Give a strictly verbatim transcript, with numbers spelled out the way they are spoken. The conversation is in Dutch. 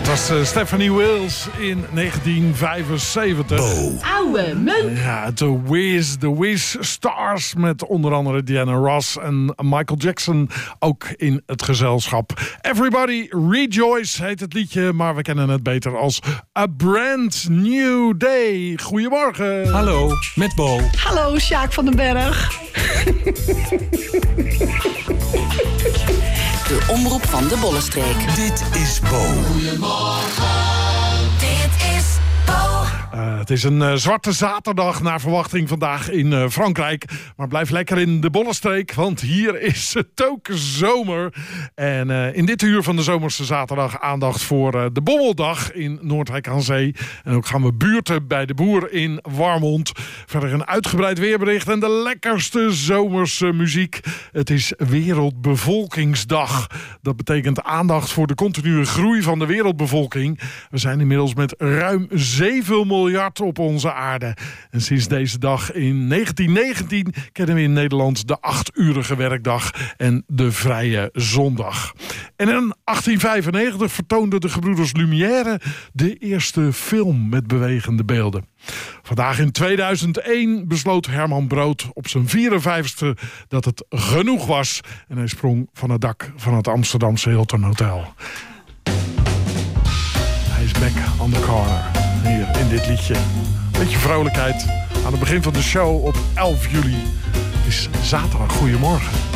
was uh, Stephanie Wills in negentien vijfenzeventig. Bo. Oude meuk. Ja, The Wiz, The Wiz Stars met onder andere Diana Ross en Michael Jackson ook in het gezelschap. Everybody Rejoice heet het liedje, maar we kennen het beter als A Brand New Day. Goedemorgen. Hallo, met Bo. Hallo, Sjaak van den Berg. De omroep van de Bollenstreek. Dit is Bo. Dit is Bo. Uh, het is een uh, zwarte zaterdag naar verwachting vandaag in uh, Frankrijk. Maar blijf lekker in de Bollenstreek, want hier is het ook zomer. En uh, in dit uur van de zomerse zaterdag aandacht voor uh, de Bommeldag in Noordwijk aan Zee. En ook gaan we buurten bij de boer in Warmond. Verder een uitgebreid weerbericht en de lekkerste zomerse muziek. Het is Wereldbevolkingsdag. Dat betekent aandacht voor de continue groei van de wereldbevolking. We zijn inmiddels met ruim zeven miljard op onze aarde. En sinds deze dag in negentien negentien kennen we in Nederland de achturige werkdag en de vrije zondag. En in achttien vijfennegentig vertoonden de gebroeders Lumière de eerste film met bewegende beelden. Vandaag in tweeduizend één besloot Herman Brood op zijn vierenvijftigste dat het genoeg was. En hij sprong van het dak van het Amsterdamse Hilton Hotel. Hij is back on the corner. Hier in dit liedje. Beetje vrolijkheid aan het begin van de show op elf juli. Het is zaterdag. Goedemorgen.